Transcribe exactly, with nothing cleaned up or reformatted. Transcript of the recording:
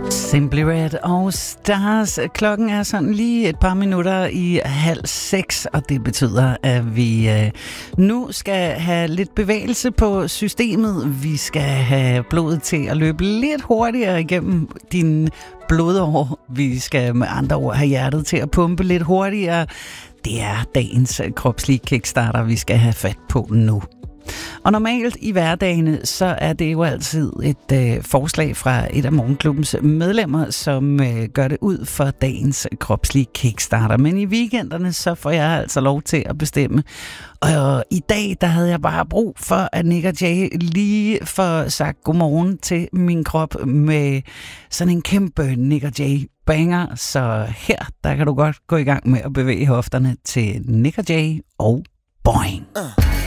Simply Red og Stars. Klokken er sådan lige et par minutter i halv seks, og det betyder, at vi øh, nu skal have lidt bevægelse på systemet. Vi skal have blodet til at løbe lidt hurtigere igennem din blodår. Vi skal med andre ord have hjertet til at pumpe lidt hurtigere. Det er dagens kropslige kickstarter, vi skal have fat på nu. Og normalt i hverdagene, så er det jo altid et øh, forslag fra et af Morgenklubbens medlemmer, som øh, gør det ud for dagens kropslige kickstarter. Men i weekenderne, så får jeg altså lov til at bestemme. Og i dag, der havde jeg bare brug for, at Nik og Jay lige får sagt godmorgen til min krop med sådan en kæmpe Nik og Jay banger. Så her, der kan du godt gå i gang med at bevæge hofterne til Nik og Jay og Boing. Uh.